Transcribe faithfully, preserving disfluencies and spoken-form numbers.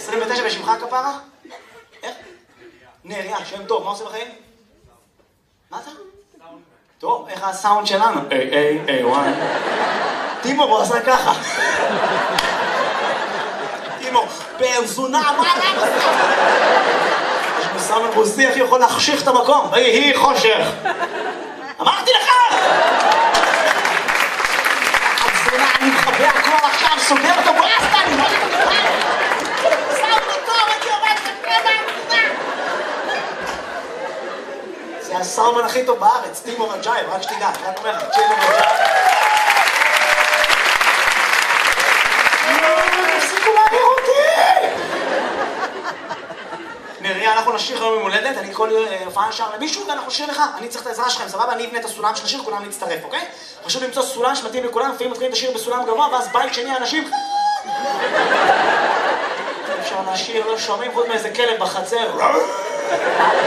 עשרים ותשע בשמך כפרה? איך? נריה, שם טוב, מה עושה בחיים? מה אתה? טוב, איך הסאונד שלנו? איי, איי, איי, וואי. טימור, הוא עשה ככה. טימור, בן זונה, מה אתה עושה? יש מסאמן רוסי, איך יכול להחשיך את המקום? ויהי חושך. אמרתי לך! הזונה, אני מחבא הכל עכשיו, סוגר אותו ברסטה, אני לא יודעת לך! סאונד טוב, אני עובד לך, זה הסאומן הכי טוב בארץ, טימור רג'ייב, רק שתדע, רק אומר לך, טימור רג'ייב. תפסיקו להעביר אותי! נריה, אנחנו נשיר היום ממולדת, אני כל הופעה נשאר למישהו ואנחנו נשיר לך, אני צריך את העזרה שלכם, סבבה? אני אבנה את הסולם של השיר, כולם להצטרף, אוקיי? חשוב למצוא סולם שמתאים לכולם, לפעמים מתחילים את השיר בסולם גבוה, ואז בית שני אנשים... אפשר לשיר, לא שומעים חוץ מאיזה כלב בחצר.